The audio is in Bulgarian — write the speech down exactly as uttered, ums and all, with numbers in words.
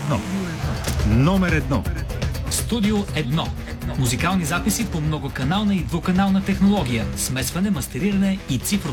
едно. Номер едно. Студио едно. Музикални записи по многоканална и двуканална технология, смесване, мастериране и цифров